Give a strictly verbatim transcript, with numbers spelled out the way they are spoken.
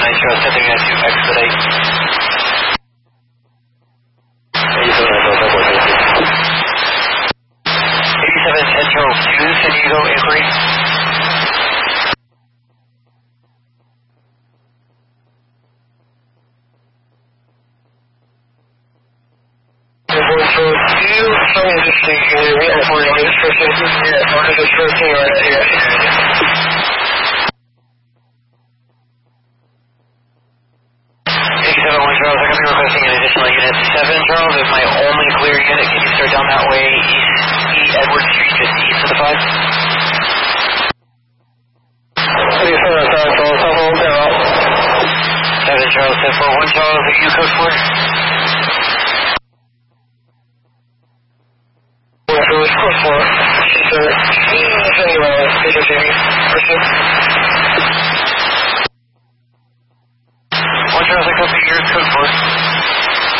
Nitro, stepping out to expedite. eighty-seven Central two, San Diego inquiry. Control two, sorry, just so you can hear me. I'm for this person. Yeah, for this person right here. eighty-seven one Charles, I'm going to be requesting an additional unit. seven Charles is my only clear unit. Can you start down that way, east, east Edward Street, just east of the five? eighty-seven Charles, hold down. seven Charles, ten four one Charles, are you code four? Code four, sir. Anyway, Peter Jamie, person. One Charles, I copy your code four.